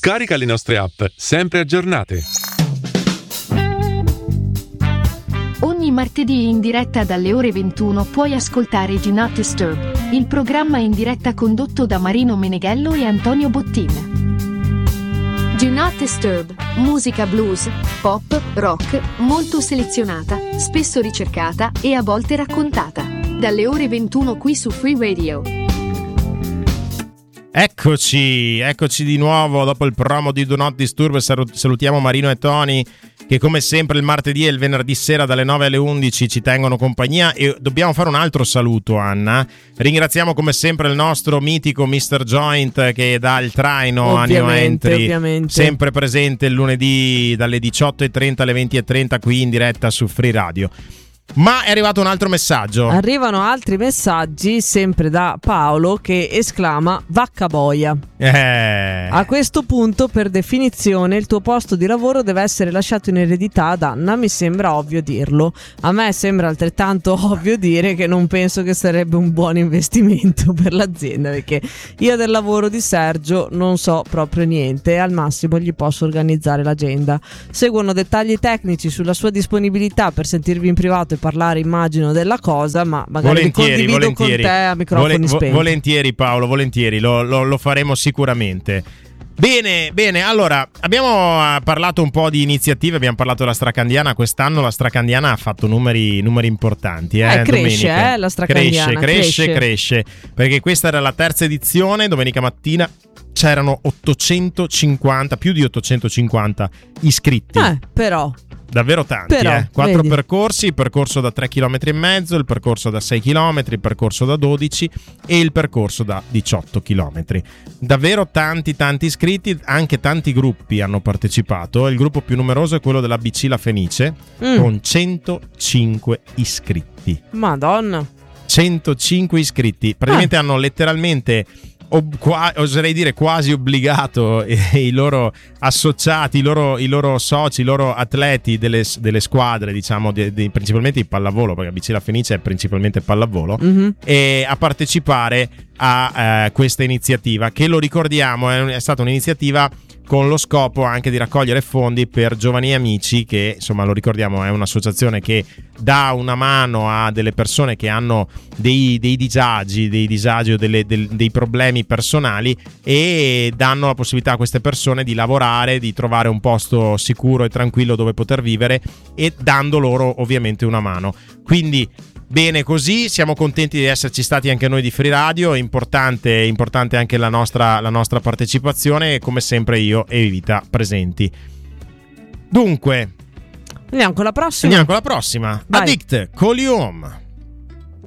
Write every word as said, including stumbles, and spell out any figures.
Scarica le nostre app, sempre aggiornate. Ogni martedì in diretta dalle ore ventuno puoi ascoltare Do Not Disturb, il programma in diretta condotto da Marino Meneghello e Antonio Bottin. Do Not Disturb, musica blues, pop, rock, molto selezionata, spesso ricercata e a volte raccontata. Dalle ore ventuno qui su Free Radio. Eccoci, eccoci di nuovo dopo il promo di Do Not Disturb. Salutiamo Marino e Tony, che come sempre il martedì e il venerdì sera dalle nove alle undici ci tengono compagnia, e dobbiamo fare un altro saluto, Anna. Ringraziamo come sempre il nostro mitico mister Joint, che dà il traino a New Entry, ovviamente. Sempre presente il lunedì dalle diciotto e trenta alle venti e trenta qui in diretta su Free Radio. Ma è arrivato un altro messaggio. Arrivano altri messaggi, sempre da Paolo, che esclama vacca boia. Eh. A questo punto, per definizione, il tuo posto di lavoro deve essere lasciato in eredità ad Anna. Mi sembra ovvio dirlo. A me sembra altrettanto ovvio dire che non penso che sarebbe un buon investimento per l'azienda, perché io del lavoro di Sergio non so proprio niente e al massimo gli posso organizzare l'agenda. Seguono dettagli tecnici sulla sua disponibilità per sentirvi in privato e parlare, immagino, della cosa, ma magari volentieri, condivido volentieri. con te a microfoni Vole, spenti. Volentieri Paolo, volentieri, lo, lo, lo faremo sicuramente. Bene, bene, allora abbiamo parlato un po' di iniziative, abbiamo parlato della Stracandiana. Quest'anno la Stracandiana ha fatto numeri, numeri importanti, eh, eh cresce, domenica. eh, la Stracandiana cresce, cresce, cresce, cresce, perché questa era la terza edizione. Domenica mattina c'erano ottocentocinquanta, più di ottocentocinquanta iscritti. Eh, però Davvero tanti, Però, eh. Quattro vedi. percorsi, il percorso da tre chilometri e mezzo, il percorso da sei chilometri, il percorso da dodici e il percorso da diciotto chilometri. Davvero tanti tanti iscritti, anche tanti gruppi hanno partecipato. Il gruppo più numeroso è quello della B C La Fenice, Mm. con centocinque iscritti. Madonna. centocinque iscritti. Praticamente Ah. hanno letteralmente ob- qua- oserei dire quasi obbligato eh, i loro associati, i loro, i loro soci, i loro atleti delle, delle squadre, diciamo, di, di, principalmente di pallavolo, perché B C La Fenice è principalmente pallavolo, Mm-hmm. e a partecipare a eh, questa iniziativa, che, lo ricordiamo, è, un- è stata un'iniziativa con lo scopo anche di raccogliere fondi per Giovani Amici, che, insomma, lo ricordiamo, è un'associazione che dà una mano a delle persone che hanno dei, dei disagi, dei disagi o delle, del, dei problemi personali, e danno la possibilità a queste persone di lavorare, di trovare un posto sicuro e tranquillo dove poter vivere, e dando loro ovviamente una mano. Quindi bene così, siamo contenti di esserci stati anche noi di Free Radio. È importante, importante anche la nostra, la nostra partecipazione, e come sempre io e Vita presenti. Dunque Andiamo con la prossima. andiamo con la prossima. Vai. Addict, Call You Home.